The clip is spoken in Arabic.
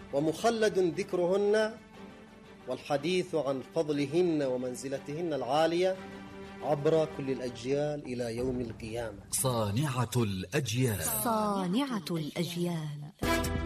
ومخلد ذكرهن والحديث عن فضلهن ومنزلتهن العالية عبر كل الأجيال إلى يوم القيامة. صانعة الأجيال. صانعة الأجيال.